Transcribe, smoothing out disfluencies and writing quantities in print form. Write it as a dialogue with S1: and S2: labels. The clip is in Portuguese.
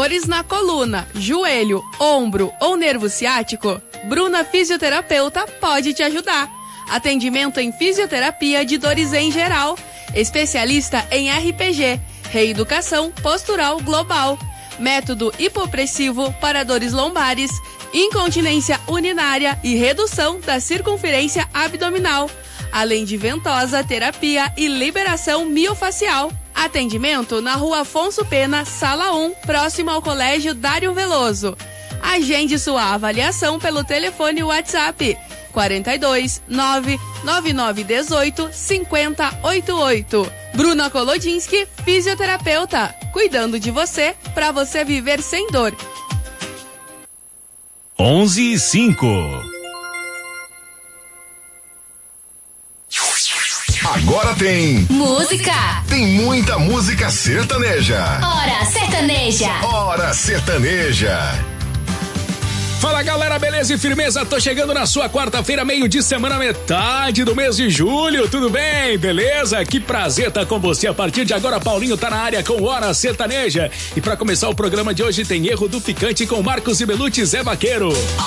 S1: Dores na coluna, joelho, ombro ou nervo ciático? Bruna Fisioterapeuta pode te ajudar. Atendimento em fisioterapia de dores em geral. Especialista em RPG, reeducação postural global. Método hipopressivo para dores lombares, incontinência urinária e redução da circunferência abdominal. Além de ventosa, terapia e liberação miofacial. Atendimento na Rua Afonso Pena, Sala 1, próximo ao Colégio Dário Veloso. Agende sua avaliação pelo telefone WhatsApp 42 99918 5088. Bruna Kolodinski, fisioterapeuta, cuidando de você para você viver sem dor.
S2: 11:05.
S3: Agora tem
S4: música.
S3: Tem muita música sertaneja.
S4: Hora sertaneja.
S3: Hora sertaneja.
S2: Fala galera, beleza e firmeza? Tô chegando na sua quarta-feira, meio de semana, metade do mês de julho, tudo bem? Beleza? Que prazer estar com você. A partir de agora, Paulinho tá na área com Hora Sertaneja. E pra começar o programa de hoje tem Erro do Ficante com Marcos e Belucci, Zé Vaqueiro.